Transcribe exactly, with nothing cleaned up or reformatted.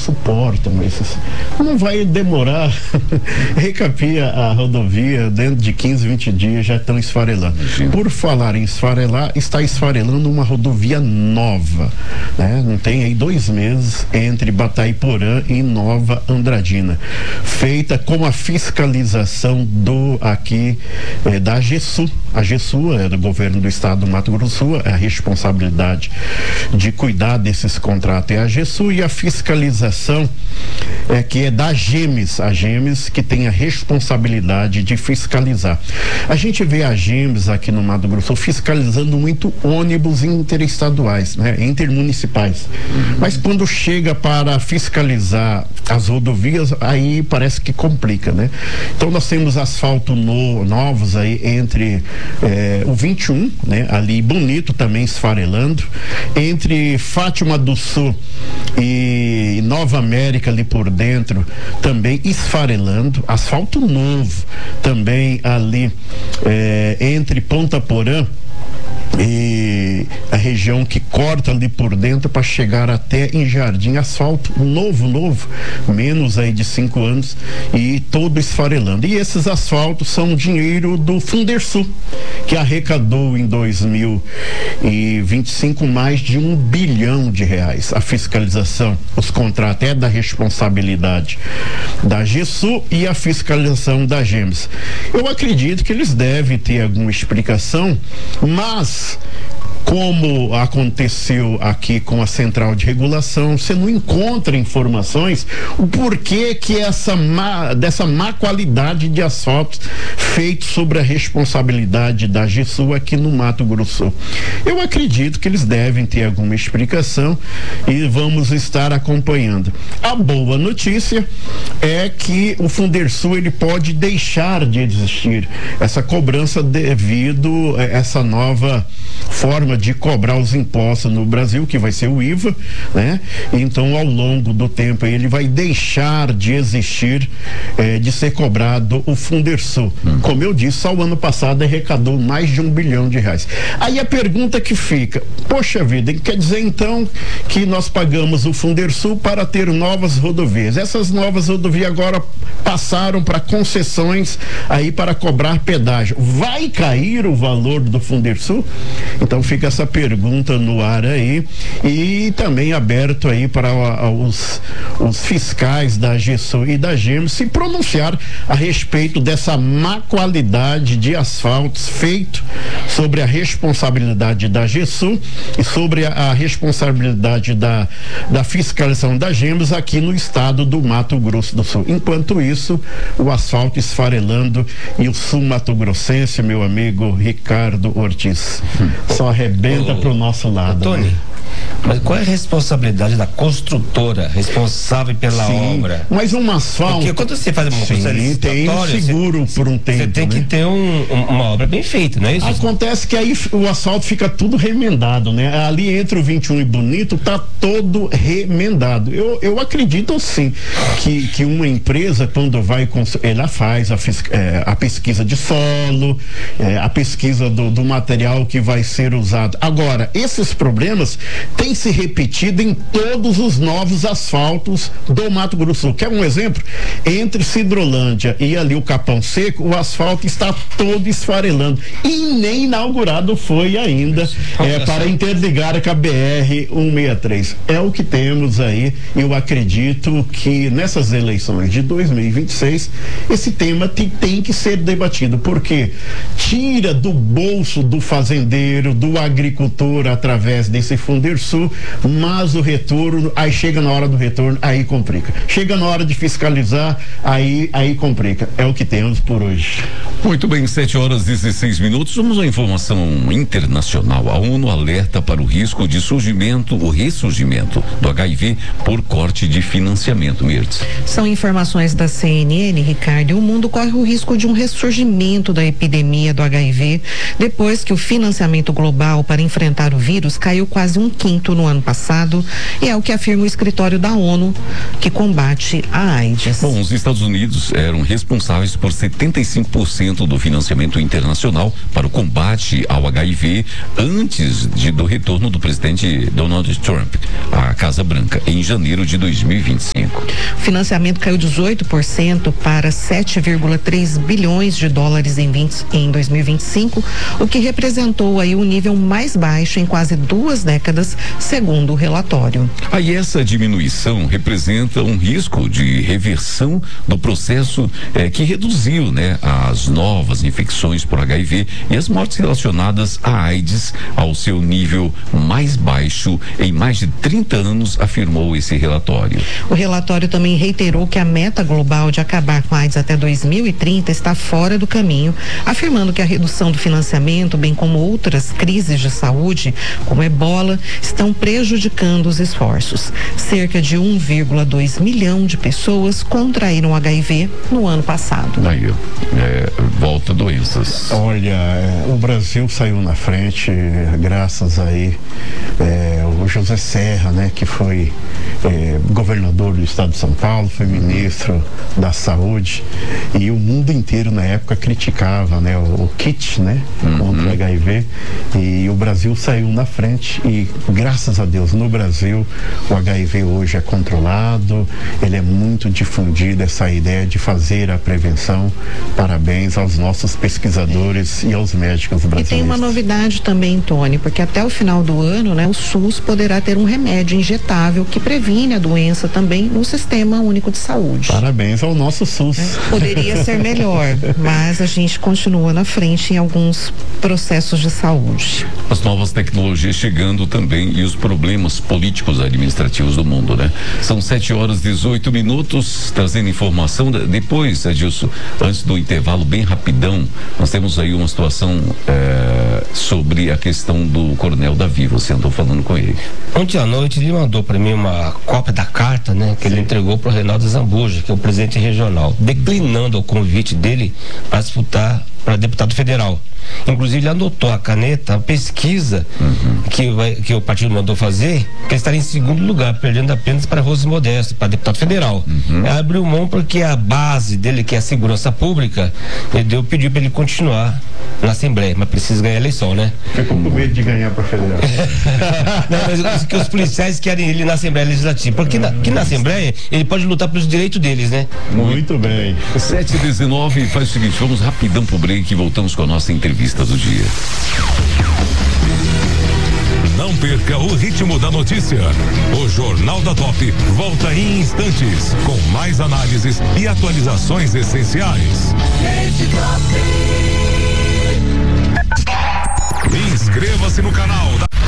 suportam esses. Não vai demorar. Recapia a rodovia, dentro de quinze, vinte dias já estão esfarelando. Sim. Por falar em esfarelar, está esfarelando uma rodovia nova, né? Não tem aí dois meses entre Batayporã e Nova Andradina, feita com a fiscalização do aqui eh, da AGESU. A AGESU é do governo do estado do Mato Grosso do Sul, é a responsabilidade de cuidar desses contratos é a AGESU, e a fiscalização é que é da GEMES, a GEMES que tem a responsabilidade de fiscalizar. A gente vê a GEMES aqui no Mato Grosso do Sul fiscalizando muito ônibus interestaduais, né, intermunicipais. Uhum. Mas quando chega para fiscalizar as rodovias, aí parece que complica, né? Então nós temos asfalto no, novos aí entre eh, o vinte e um, né, ali Bonito também esfarelando, entre Fátima do Sul e Nova América ali por dentro também esfarelando, asfalto novo também ali eh, entre Ponta Porã e a região que corta ali por dentro para chegar até em Jardim, asfalto novo, novo, menos aí de cinco anos e todo esfarelando. E esses asfaltos são dinheiro do Fundersul, que arrecadou em dois mil e vinte e cinco mais de um bilhão de reais. A fiscalização, os contratos é da responsabilidade da AGESU e a fiscalização da GEMES. Eu acredito que eles devem ter alguma explicação, mas como aconteceu aqui com a central de regulação, você não encontra informações o porquê que essa má, dessa má qualidade de asfalto feito sobre a responsabilidade da AGESU aqui no Mato Grosso do Sul. Eu acredito que eles devem ter alguma explicação e vamos estar acompanhando. A boa notícia é que o Fundersul ele pode deixar de existir essa cobrança devido a essa nova forma de cobrar os impostos no Brasil, que vai ser o I V A, né? Então, ao longo do tempo, ele vai deixar de existir, eh, de ser cobrado o Fundersul. Hum. Como eu disse, só o ano passado arrecadou mais de um bilhão de reais. Aí a pergunta que fica, poxa vida, quer dizer então que nós pagamos o Fundersul para ter novas rodovias. Essas novas rodovias agora passaram para concessões aí para cobrar pedágio. Vai cair o valor do Fundersul? Então fica essa pergunta no ar aí e também aberto aí para a, a, os, os fiscais da AGESU e da GEMES se pronunciar a respeito dessa má qualidade de asfaltos feito sobre a responsabilidade da AGESU e sobre a, a responsabilidade da, da fiscalização da GEMES aqui no estado do Mato Grosso do Sul. Enquanto isso, o asfalto esfarelando e o sul mato-grossense, meu amigo Ricardo Ortiz, hum. só arrebenta pro nosso lado. Tony, né? mas qual é a responsabilidade da construtora responsável pela Sim, obra? Mas um asfalto... Porque quando você faz uma coisa tem um seguro você, por um tempo, Você tem né? que ter um, um, uma obra bem feita, não é isso? Acontece que aí o asfalto fica tudo remendado, né? Ali entre o vinte e um e Bonito tá todo remendado. Eu, eu acredito sim que, que uma empresa quando vai, ela faz a, é, a pesquisa de solo, é, a pesquisa do, do material que vai ser usado. Agora, esses problemas têm se repetido em todos os novos asfaltos do Mato Grosso do Sul. Quer um exemplo? Entre Sidrolândia e ali o Capão Seco, o asfalto está todo esfarelando e nem inaugurado foi ainda é, para interligar com a B R cento e sessenta e três. É o que temos aí. Eu acredito que nessas eleições de dois mil e vinte e seis esse tema tem, tem que ser debatido, porque tira do bolso do fazendeiro, do agricultor através desse Fundersul, mas o retorno, aí chega na hora do retorno, aí complica. Chega na hora de fiscalizar, aí, aí complica. É o que temos por hoje. Muito bem, sete horas e dezesseis minutos. Vamos à informação internacional. A ONU alerta para o risco de surgimento, o ressurgimento do H I V por corte de financiamento, Mirtz. São informações da C N N, Ricardo, e o mundo corre o risco de um ressurgimento da epidemia do H I V depois que o financiamento global para enfrentar o vírus caiu quase um quinto no ano passado, e é o que afirma o escritório da ONU que combate a AIDS. Bom, os Estados Unidos eram responsáveis por setenta e cinco por cento do financiamento internacional para o combate ao H I V antes de, do retorno do presidente Donald Trump à Casa Branca em janeiro de dois mil e vinte e cinco. O financiamento caiu dezoito por cento para sete vírgula três bilhões de dólares em, vinte, em dois mil e vinte e cinco, o que representou aí o nível mais baixo em quase duas décadas, segundo o relatório. Aí essa diminuição representa um risco de reversão do processo eh, que reduziu, né, as novas infecções por H I V e as mortes relacionadas à AIDS ao seu nível mais baixo em mais de trinta anos, afirmou esse relatório. O relatório também reiterou que a meta global de acabar com a AIDS até dois mil e trinta está fora do caminho, afirmando que a redução do financiamento, bem como outras crises de saúde, como ebola, estão prejudicando os esforços. Cerca de um vírgula dois milhão de pessoas contraíram H I V no ano passado. Aí, é, volta doenças. Olha, é, o Brasil saiu na frente, graças aí é, o José Serra, né, que foi é, governador do estado de São Paulo, foi ministro da Saúde, e o mundo inteiro na época criticava, né, o, o kit, né, uhum. contra o H I V, e o Brasil saiu na frente e graças a Deus no Brasil o H I V hoje é controlado, ele é muito difundido, essa ideia de fazer a prevenção. Parabéns aos nossos pesquisadores e aos médicos brasileiros. E tem uma novidade também, Tony, porque até o final do ano, né, o SUS poderá ter um remédio injetável que previne a doença também no Sistema Único de Saúde. Parabéns ao nosso SUS. É, poderia ser melhor, mas a gente continua na frente em alguns processos de saúde. As novas tecnologias chegando também e os problemas políticos administrativos do mundo, né? São sete horas e dezoito minutos, trazendo informação. Depois, Adilson, antes do intervalo, bem rapidão, nós temos aí uma situação é, sobre a questão do Coronel Davi. Você andou falando com ele. Ontem à noite ele mandou para mim uma cópia da carta, né, que Sim. ele entregou para o Reinaldo Zambuja, que é o presidente regional, declinando o convite dele para disputar para deputado federal. Inclusive ele anotou a caneta, a pesquisa uhum. que, vai, que o partido mandou fazer, que ele estaria em segundo lugar, perdendo apenas para Rose Modesto, para deputado federal. Uhum. Abriu mão porque a base dele, que é a segurança pública, ele deu, pediu para ele continuar na Assembleia, mas precisa ganhar a eleição, né? Ficou com medo de ganhar para federal. Não, mas que os policiais querem ele na Assembleia Legislativa, porque na, que na Assembleia ele pode lutar pelos direitos deles, né? Muito bem. sete e dezenove, faz o seguinte, vamos rapidão pro break e voltamos com a nossa entrevista do dia. Não perca o ritmo da notícia. O Jornal da Top volta em instantes com mais análises e atualizações essenciais. Inscreva-se no canal da